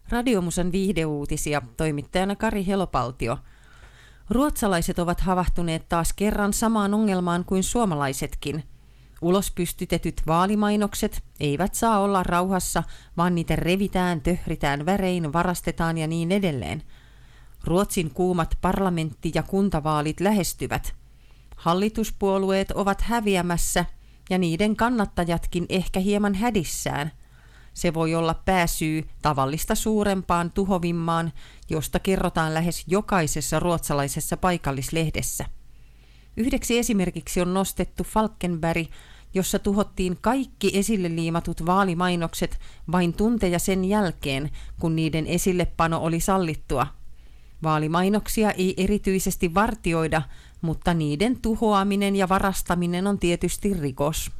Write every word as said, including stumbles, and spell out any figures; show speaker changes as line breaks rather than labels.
Radiomusan viihdeuutisia, toimittajana Kari Helopaltio. Ruotsalaiset ovat havahtuneet taas kerran samaan ongelmaan kuin suomalaisetkin. Ulos pystytetyt vaalimainokset eivät saa olla rauhassa, vaan niitä revitään, töhritään värein, varastetaan ja niin edelleen. Ruotsin kuumat parlamentti- ja kuntavaalit lähestyvät. Hallituspuolueet ovat häviämässä ja niiden kannattajatkin ehkä hieman hädissään. Se voi olla pääsyy tavallista suurempaan tuhovimmaan, josta kerrotaan lähes jokaisessa ruotsalaisessa paikallislehdessä. Yhdeksi esimerkiksi on nostettu Falkenberg, jossa tuhottiin kaikki esille liimatut vaalimainokset vain tunteja sen jälkeen, kun niiden esillepano oli sallittua. Vaalimainoksia ei erityisesti vartioida, mutta niiden tuhoaminen ja varastaminen on tietysti rikos.